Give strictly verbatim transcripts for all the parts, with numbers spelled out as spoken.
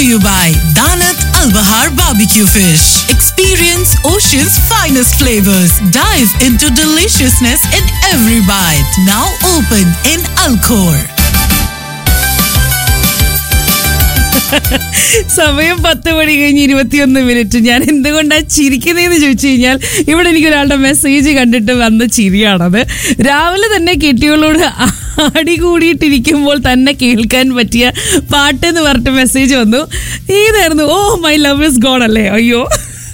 to you by Danat Al Bahar Barbecue Fish. Experience Ocean's finest flavors. Dive into deliciousness in every bite. Now open in Alcor. സമയം പത്ത് മണി കഴിഞ്ഞ് ഇരുപത്തിയൊന്ന് minute. ഞാൻ എന്തുകൊണ്ടാണ് ചിരിക്കുന്നതെന്ന് ചോദിച്ചു കഴിഞ്ഞാൽ ഇവിടെ എനിക്കൊരാളുടെ മെസ്സേജ് കണ്ടിട്ട് വന്ന ചിരിയാണത്. രാവിലെ തന്നെ കെട്ടിയോളോട് അടികൂടിയിട്ടിരിക്കുമ്പോൾ തന്നെ കേൾക്കാൻ പറ്റിയ പാട്ടെന്ന് പറഞ്ഞിട്ട് മെസ്സേജ് വന്നു. ഏതായിരുന്നു? Oh my love is God അല്ലേ? അയ്യോ,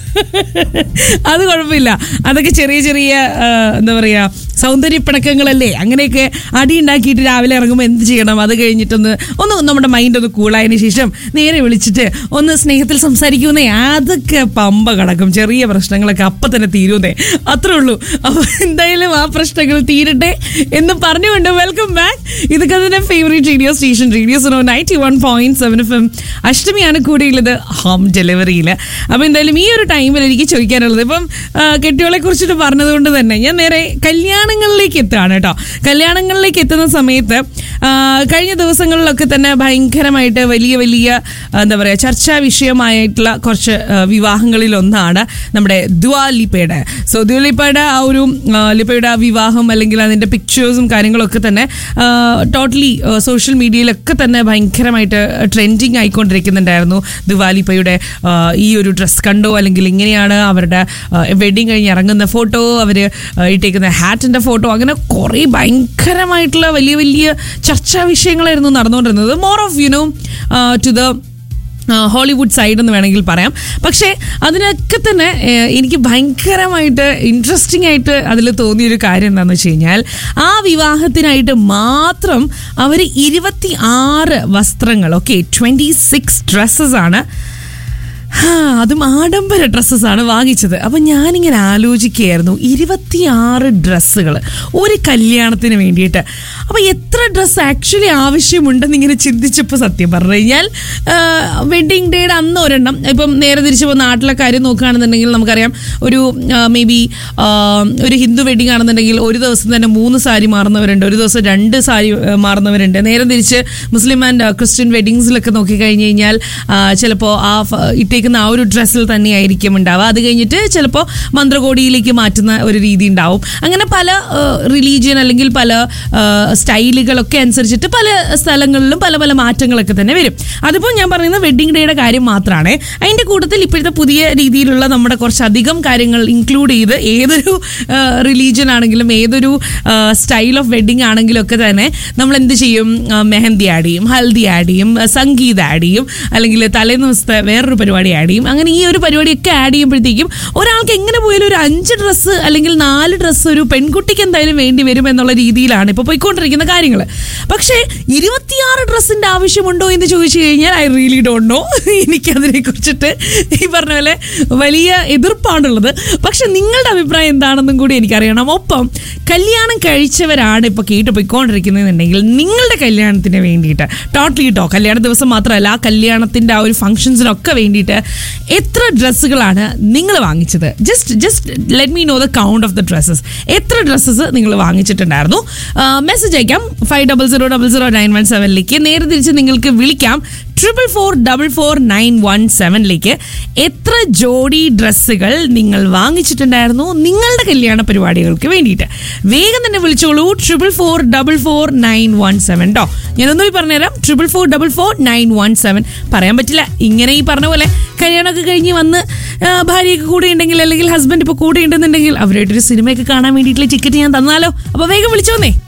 അത് കുഴപ്പമില്ല. അതൊക്കെ ചെറിയ ചെറിയ എന്താ പറയാ സൗന്ദര്യപ്പിണക്കങ്ങളല്ലേ. അങ്ങനെയൊക്കെ അടി ഉണ്ടാക്കിയിട്ട് രാവിലെ ഇറങ്ങുമ്പോൾ എന്ത് ചെയ്യണം? അത് കഴിഞ്ഞിട്ടൊന്ന് ഒന്ന് നമ്മുടെ മൈൻഡ് ഒന്ന് കൂളായതിനു ശേഷം നേരെ വിളിച്ചിട്ട് ഒന്ന് സ്നേഹത്തിൽ സംസാരിക്കുന്നേ. അതൊക്കെ പമ്പ കിടക്കും. ചെറിയ പ്രശ്നങ്ങളൊക്കെ അപ്പം തന്നെ തീരുന്നേ. അത്രേ ഉള്ളൂ. അപ്പോൾ എന്തായാലും ആ പ്രശ്നങ്ങൾ തീരട്ടെ എന്ന് പറഞ്ഞുകൊണ്ട് വെൽക്കം ബാക്ക്. ഇതൊക്കെ തന്നെ favourite radio station radio Suno ninety one point seven F M. അഷ്ടമിയാണ് കൂടെയുള്ളത് ഹോം ഡെലിവറിയിൽ. അപ്പോൾ എന്തായാലും ഈ ഒരു ടൈമിൽ എനിക്ക് ചോദിക്കാനുള്ളത്, ഇപ്പം കെട്ടിയോളെ കുറിച്ചിട്ട് പറഞ്ഞതുകൊണ്ട് തന്നെ ഞാൻ നേരെ കല്യാണങ്ങളിലേക്ക് എത്തുകയാണ് കേട്ടോ. കല്യാണങ്ങളിലേക്ക് എത്തുന്ന സമയത്ത് കഴിഞ്ഞ ദിവസങ്ങളിലൊക്കെ തന്നെ ഭയങ്കരമായിട്ട് വലിയ വലിയ എന്താ പറയുക ചർച്ചാ വിഷയമായിട്ടുള്ള കുറച്ച് വിവാഹങ്ങളിലൊന്നാണ് നമ്മുടെ ദുആ ലിപ്പയുടെ. സോ ദുആ ലിപ്പയുടെ ആ ഒരു ലിപ്പയുടെ വിവാഹം അല്ലെങ്കിൽ അതിൻ്റെ പിക്ചേഴ്സും കാര്യങ്ങളൊക്കെ തന്നെ ടോട്ടലി സോഷ്യൽ മീഡിയയിലൊക്കെ തന്നെ ഭയങ്കരമായിട്ട് ട്രെൻഡിങ് ആയിക്കൊണ്ടിരിക്കുന്നുണ്ടായിരുന്നു. ദുആ ലിപ്പയുടെ ഈ ഒരു ഡ്രസ്സ് കണ്ടോ, അല്ലെങ്കിൽ ഇങ്ങനെയാണ് അവരുടെ വെഡിങ് കഴിഞ്ഞ് ഇറങ്ങുന്ന ഫോട്ടോ, അവർ ഇട്ടേക്കുന്ന ഹാറ്റിൻ്റെ ഫോട്ടോ, അങ്ങനെ കുറേ ഭയങ്കരമായിട്ടുള്ള വലിയ വലിയ ചർച്ചാ വിഷയങ്ങളായിരുന്നു നടന്നുകൊണ്ടിരുന്നത്. More of you know to the Hollywood side എന്ന് വേണമെങ്കിൽ പറയാം. പക്ഷേ അതിനൊക്കെ തന്നെ എനിക്ക് ഭയങ്കരമായിട്ട് ഇൻട്രസ്റ്റിംഗ് ആയിട്ട് അതിൽ തോന്നിയൊരു കാര്യം എന്താണെന്ന് വെച്ച് കഴിഞ്ഞാൽ, ആ വിവാഹത്തിനായിട്ട് മാത്രം അവർ ഇരുപത്തി ആറ് വസ്ത്രങ്ങൾ, ഓക്കെ ട്വൻറ്റി സിക്സ് ഡ്രസ്സസ് ആണ്, അതും ആഡംബര ഡ്രസ്സസ് ആണ് വാങ്ങിച്ചത്. അപ്പം ഞാനിങ്ങനെ ആലോചിക്കുകയായിരുന്നു, ഇരുപത്തിയാറ് ഡ്രസ്സുകൾ ഒരു കല്യാണത്തിന് വേണ്ടിയിട്ട്. അപ്പം എത്ര ഡ്രസ്സ് ആക്ച്വലി ആവശ്യമുണ്ടെന്ന് ഇങ്ങനെ ചിന്തിച്ചപ്പോൾ സത്യം പറഞ്ഞു കഴിഞ്ഞാൽ വെഡ്ഡിങ് ഡേയുടെ അന്ന് ഒരെണ്ണം, ഇപ്പം നേരെ തിരിച്ച് ഇപ്പോൾ നാട്ടിലെ കാര്യം നോക്കുകയാണെന്നുണ്ടെങ്കിൽ നമുക്കറിയാം, ഒരു മേ ബി ഒരു ഹിന്ദു വെഡ്ഡിങ് ആണെന്നുണ്ടെങ്കിൽ ഒരു ദിവസം തന്നെ മൂന്ന് സാരി മാറുന്നവരുണ്ട്, ഒരു ദിവസം രണ്ട് സാരി മാറുന്നവരുണ്ട്. നേരെ തിരിച്ച് മുസ്ലിം ആൻഡ് ക്രിസ്ത്യൻ വെഡ്ഡിങ്സിലൊക്കെ നോക്കിക്കഴിഞ്ഞ് കഴിഞ്ഞാൽ ചിലപ്പോൾ ആ ഇട്ടേക്കുന്ന ആ ഒരു ഡ്രസ്സിൽ തന്നെയായിരിക്കും ഉണ്ടാവുക. അത് കഴിഞ്ഞിട്ട് ചിലപ്പോൾ മന്ത്രകോടിയിലേക്ക് മാറ്റുന്ന ഒരു രീതി ഉണ്ടാവും. അങ്ങനെ പല റിലീജിയൻ അല്ലെങ്കിൽ പല സ്റ്റൈലുകളൊക്കെ അനുസരിച്ചിട്ട് പല സ്ഥലങ്ങളിലും പല പല മാറ്റങ്ങളൊക്കെ തന്നെ വരും. അതിപ്പോൾ ഞാൻ പറയുന്നത് വെഡ്ഡിങ് ഡേയുടെ കാര്യം മാത്രമാണ്. അതിൻ്റെ കൂട്ടത്തിൽ ഇപ്പോഴത്തെ പുതിയ രീതിയിലുള്ള നമ്മുടെ കുറച്ചധികം കാര്യങ്ങൾ ഇൻക്ലൂഡ് ചെയ്ത് ഏതൊരു റിലീജിയൻ ആണെങ്കിലും ഏതൊരു സ്റ്റൈൽ ഓഫ് വെഡ്ഡിങ് ആണെങ്കിലും ഒക്കെ തന്നെ നമ്മൾ എന്ത് ചെയ്യും? മെഹന്തി ആഡ് ചെയ്യും, ഹൽദി ആഡ് ചെയ്യും, സംഗീത് ആഡ് ചെയ്യും, അല്ലെങ്കിൽ തലേന്ന് ദിവസത്തെ വേറൊരു പരിപാടി ആഡ് ചെയ്യും. അങ്ങനെ ഈ ഒരു പരിപാടിയൊക്കെ ആഡ് ചെയ്യുമ്പോഴത്തേക്കും ഒരാൾക്ക് എങ്ങനെ പോയാലും ഒരു അഞ്ച് ഡ്രസ്സ് അല്ലെങ്കിൽ നാല് ഡ്രസ്സ് ഒരു പെൺകുട്ടിക്ക് എന്തായാലും വേണ്ടി വരും എന്നുള്ള രീതിയിലാണ് ഇപ്പോൾ പോയിക്കൊണ്ടിരിക്കുന്ന കാര്യങ്ങൾ. പക്ഷേ ഇരുപത്തിയാറ് ഡ്രസ്സിൻ്റെ ആവശ്യമുണ്ടോ എന്ന് ചോദിച്ചു കഴിഞ്ഞാൽ ഐ റിയലി ഡോണ്ട് നോ. എനിക്കതിനെ കുറിച്ചിട്ട് ഈ പറഞ്ഞ പോലെ വലിയ എതിർപ്പാണുള്ളത്. പക്ഷെ നിങ്ങളുടെ അഭിപ്രായം എന്താണെന്നും കൂടി എനിക്കറിയണം. ഒപ്പം കല്യാണം കഴിച്ചവരാണ് ഇപ്പോൾ കേട്ട് പോയിക്കൊണ്ടിരിക്കുന്നതെന്നുണ്ടെങ്കിൽ നിങ്ങളുടെ കല്യാണത്തിന് വേണ്ടിയിട്ട് ടോട്ടലി കേട്ടോ, കല്യാണ ദിവസം മാത്രമല്ല ആ കല്യാണത്തിൻ്റെ ആ ഒരു ഫംഗ്ഷൻസിനൊക്കെ വേണ്ടിയിട്ട് എത്ര ഡ്രസ്സുകളാണ് നിങ്ങൾ വാങ്ങിച്ചത്? Just just let me know the count of the dresses. എത്ര ഡ്രസ്സസ് നിങ്ങൾ വാങ്ങിച്ചിട്ടുണ്ടായിരുന്നു? മെസ്സേജ് അയക്കാം five double zero double zero nine one സെവനിലേക്ക്. നേരെ തിരിച്ച് നിങ്ങൾക്ക് വിളിക്കാം triple four double four nine one സെവനിലേക്ക്. എത്ര ജോഡി ഡ്രസ്സുകൾ നിങ്ങൾ വാങ്ങിച്ചിട്ടുണ്ടായിരുന്നു നിങ്ങളുടെ കല്യാണ പരിപാടികൾക്ക് വേണ്ടിയിട്ട്? വേഗം തന്നെ വിളിച്ചോളൂ triple four double four nine one seven കേട്ടോ. ഞാനൊന്നുകൂടി പറഞ്ഞുതരാം, triple four double four nine one seven. പറയാൻ പറ്റില്ല, ഇങ്ങനെ ഈ പറഞ്ഞ പോലെ കല്യാണമൊക്കെ കഴിഞ്ഞ് വന്ന് ഭാര്യയൊക്കെ കൂടെ ഉണ്ടെങ്കിൽ അല്ലെങ്കിൽ ഹസ്ബൻഡ് ഇപ്പോൾ കൂടെ ഉണ്ടെന്നുണ്ടെങ്കിൽ അവരായിട്ടൊരു സിനിമയൊക്കെ കാണാൻ വേണ്ടിയിട്ടുള്ള ടിക്കറ്റ് ഞാൻ തന്നാലോ? അപ്പോൾ വേഗം വിളിച്ചോന്നേ.